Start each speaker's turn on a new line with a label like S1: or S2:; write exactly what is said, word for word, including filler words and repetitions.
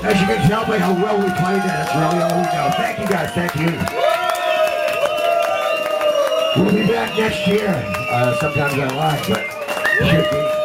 S1: As you can tell by how well we played that, that's really all we know. Thank you guys, thank you. We'll be back next year. Uh, sometimes I lie, but should be.